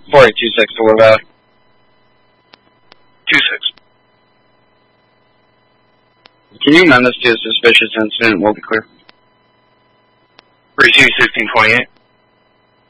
4826 to War Valley. 2-6. Can you amend this to a suspicious incident? We'll be clear. Receive 1628.